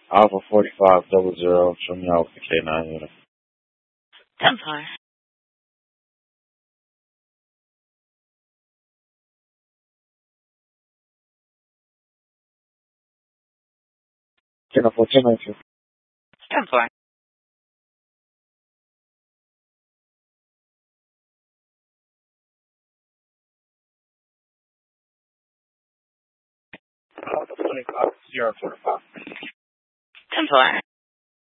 Alpha 4500, show me out for K9 unit. 10-4. Channel 4, 1092. 10-4. Alpha 25, 045. 10-4.